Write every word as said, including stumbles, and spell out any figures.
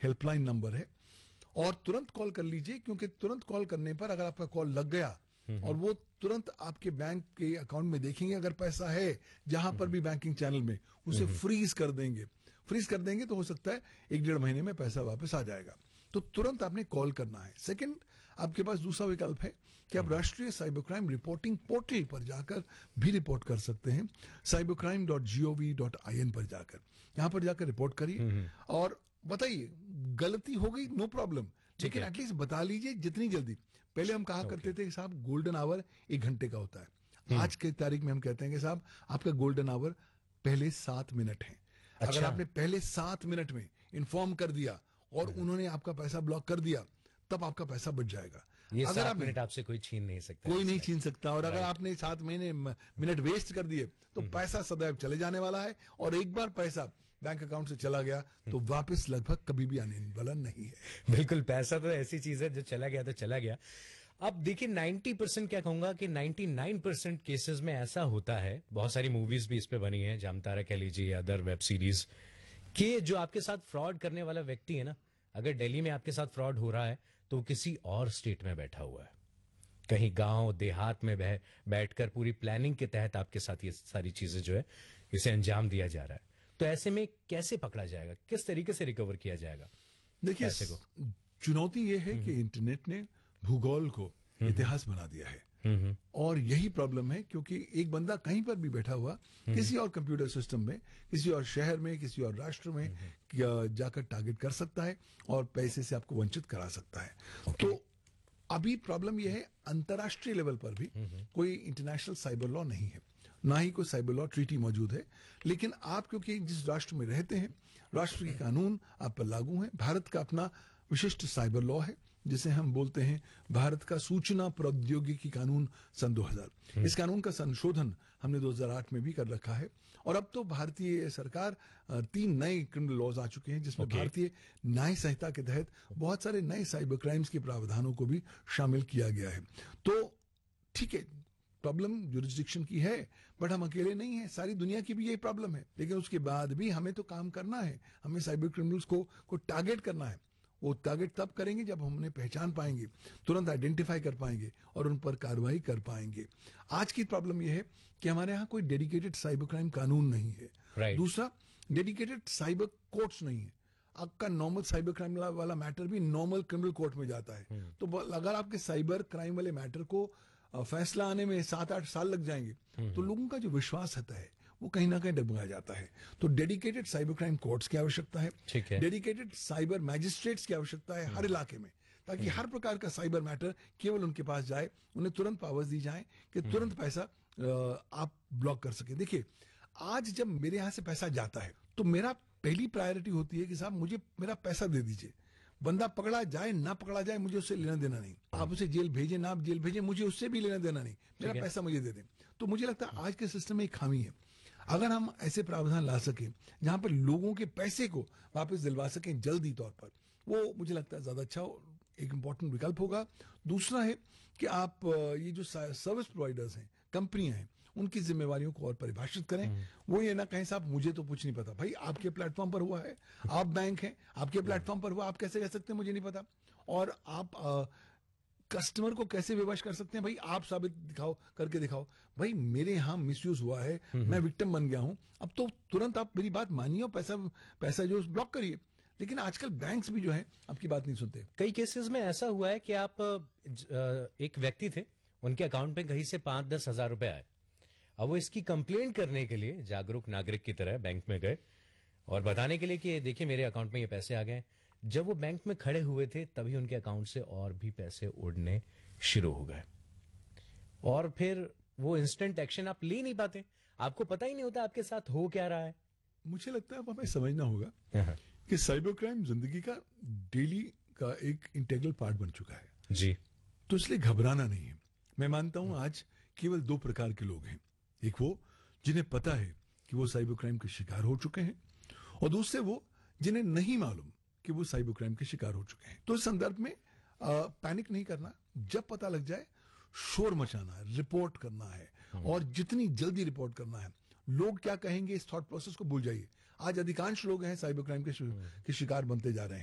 Helpline number है, और तुरंत कॉल कर लीजिए, क्योंकि तुरंत कॉल करने पर अगर आपका कॉल लग गया और वो तुरंत आपके बैंक के अकाउंट में देखेंगे, अगर पैसा है जहां पर भी बैंकिंग चैनल में, उसे फ्रीज कर देंगे। फ्रीज कर देंगे तो हो सकता है एक डेढ़ महीने में पैसा वापस आ जाएगा। तो तुरंत आपने कॉल करना है। सेकंड, आपके पास दूसरा विकल्प है कि आप राष्ट्रीय साइबर क्राइम रिपोर्टिंग पोर्टल पर जाकर भी रिपोर्ट कर सकते हैं, cyber crime dot G O V dot I N पर जाकर। यहां पर जाकर रिपोर्ट करिए और बताइए, गलती हो गई नो प्रॉब्लम, लेकिन एटलीस्ट बता लीजिए जितनी जल्दी। पहले हम कहा करते थे कि साहब गोल्डन आवर एक घंटे का होता है, आज के तारीख में हम कहते हैं कि साहब आपका गोल्डन आवर पहले सात मिनट है। अच्छा। अगर आपने पहले सात मिनट में इन्फॉर्म कर दिया और उन्होंने आपका पैसा ब्लॉक कर दिया, तब आपका पैसा बच जाएगा। ये अगर आप मिनट आपसे कोई छीन नहीं सकता, कोई नहीं छीन सकता। और अगर आपने सात महीने मिनट वेस्ट कर दिए तो पैसा सदैव चले जाने वाला है, और एक बार पैसा बैंक अकाउंट से चला गया तो वापस लगभग कभी भी आने वाला नहीं है। बिल्कुल, पैसा तो ऐसी चीज है जो चला गया तो चला गया। अब देखिए नब्बे परसेंट क्या कहूंगा कि निन्यानवे परसेंट केसेस में ऐसा होता है, बहुत सारी मूवीज भी इस पे बनी है, जामतारा कह लीजिए, अदर वेब सीरीज, कि जो आपके साथ फ्रॉड करने वाला व्यक्ति है ना, अगर दिल्ली में आपके साथ फ्रॉड हो रहा है तो किसी और स्टेट में बैठा हुआ है, कहीं गांव देहात में बह, बैठकर पूरी प्लानिंग के तहत आपके साथ ये सारी चीजें जो है इसे अंजाम दिया जा रहा है। तो ऐसे में कैसे पकड़ा जाएगा, किस तरीके से रिकवर किया जाएगा? देखिए, चुनौती ये है कि इंटरनेट ने भूगोल को इतिहास बना दिया है, और यही प्रॉब्लम है, क्योंकि एक बंदा कहीं पर भी बैठा हुआ किसी और कंप्यूटर सिस्टम में, किसी और शहर में, किसी और राष्ट्र में जाकर टारगेट कर सकता है और पैसे से आपको वंचित करा सकता है। तो अभी प्रॉब्लम यह है, अंतर्राष्ट्रीय लेवल पर भी कोई इंटरनेशनल साइबर लॉ नहीं है, ना ही कोई साइबर लॉ ट्रीटी मौजूद है। लेकिन आप क्योंकि जिस राष्ट्र में रहते हैं, राष्ट्र के कानून आप पर लागू हैं। भारत का अपना विशिष्ट साइबर लॉ है, जिसे हम बोलते हैं भारत का सूचना प्रौद्योगिकी कानून सन दो हज़ार। इस कानून का संशोधन हमने दो हज़ार आठ में भी कर रखा है, और अब तो भारतीय सरकार तीन नए क्रिमिनल लॉज आ चुके हैं, जिसमें okay. भारतीय न्याय संहिता के तहत बहुत सारे नए साइबर क्राइम्स के प्रावधानों को भी शामिल किया गया है। तो ठीक है, प्रॉब्लम जुरिस्डिक्शन की है, बट हम अकेले नहीं हैं, सारी दुनिया की भी यही प्रॉब्लम है। लेकिन उसके बाद भी हमें तो काम करना है, हमें साइबर क्रिमिनल्स को को टारगेट करना है। वो टारगेट तब करेंगे जब हम उन्हें पहचान पाएंगे, तुरंत आइडेंटिफाई कर पाएंगे और उन पर कार्रवाई कर पाएंगे। आज की प्रॉब्लम यह है कि हमारे यहाँ कोई डेडिकेटेड साइबर क्राइम कानून नहीं है। right. दूसरा, डेडिकेटेड साइबर कोर्ट्स नहीं है। आपका नॉर्मल साइबर क्राइम वाला मैटर भी नॉर्मल क्रिमिनल कोर्ट में जाता है। hmm. तो अगर आपके साइबर क्राइम वाले मैटर को फैसला आने में सात आठ साल लग जाएंगे, hmm. तो लोगों का जो विश्वास आता है वो कहीं ना कहीं डगमगाया जाता है। तो डेडिकेटेड साइबर क्राइम कोर्ट्स की आवश्यकता है, ठीक है, डेडिकेटेड साइबर मैजिस्ट्रेट्स की आवश्यकता है हर इलाके में, ताकि हर प्रकार का साइबर मैटर केवल उनके पास जाए, उन्हें तुरंत पावर्स दी जाए कि तुरंत पैसा आप ब्लॉक कर सके। देखिए, आज जब मेरे यहां से पैसा जाता है तो मेरा पहली प्रायोरिटी होती है कि साहब मुझे मेरा पैसा दे दीजिए। बंदा पकड़ा जाए ना पकड़ा जाए, मुझे उससे लेना देना नहीं। आप उसे जेल भेजें ना आप जेल भेजें, मुझे उससे भी लेना देना नहीं, मेरा पैसा मुझे दे दें। तो मुझे लगता है आज के सिस्टम में एक खामी है। अगर हम ऐसे प्रावधान ला सकें जहां पर लोगों के पैसे को वापस दिलवा सकें जल्दी तौर पर, वो मुझे लगता है ज्यादा अच्छा एक इंपॉर्टेंट विकल्प होगा। दूसरा है कि आप ये जो सर्विस प्रोवाइडर्स हैं, कंपनियां हैं, उनकी जिम्मेवारियों को और परिभाषित करें। वो ये ना कहें साहब मुझे तो कुछ नहीं पता। भाई, आपके प्लेटफॉर्म पर हुआ है, आप बैंक हैं, आपके प्लेटफॉर्म पर हुआ, आप कैसे कह सकते हैं मुझे नहीं पता? और आप आ, कस्टमर को कैसे विवश कर सकते हैं? भाई आप साबित दिखाओ, करके दिखाओ। भाई मेरे यहां मिसयूज हुआ है, मैं विक्टिम बन गया हूं, अब तो तुरंत आप मेरी बात मानिए और पैसा पैसा जो ब्लॉक करिए। लेकिन आजकल बैंक्स भी जो है आपकी बात नहीं सुनते। कई केसेस में ऐसा हुआ है कि आप एक व्यक्ति थे, उनके अकाउंट में कहीं से पांच दस हजार रुपए आए। अब वो इसकी कंप्लेंट करने के लिए जागरूक नागरिक की तरह बैंक में गए और बताने के लिए कि देखिए मेरे अकाउंट में ये पैसे आ गए। जब वो बैंक में खड़े हुए थे तभी उनके अकाउंट से और भी पैसे उड़ने शुरू हो गए, और फिर वो इंस्टेंट एक्शन आप ले नहीं पाते, आपको पता ही नहीं होता आपके साथ हो क्या रहा है। मुझे लगता है अब हमें समझना होगा कि साइबर क्राइम जिंदगी का डेली का एक इंटेग्रल पार्ट बन चुका है जी। तो इसलिए घबराना नहीं है। मैं मानता हूं आज केवल दो प्रकार के लोग हैं, एक वो जिन्हें पता है कि वो साइबर क्राइम के शिकार हो चुके हैं, और दूसरे वो जिन्हें नहीं मालूम कि वो साइबर क्राइम के शिकार हो चुके हैं। तो इस संदर्भ में आ, पैनिक नहीं करना, जब पता लग जाए शोर मचाना है, रिपोर्ट करना है, और जितनी जल्दी रिपोर्ट करना है। लोग क्या कहेंगे इस थॉट प्रोसेस को भूल जाइए। आज अधिकांश लोग हैं साइबर क्राइम के, के शिकार बनते जा रहे हैं।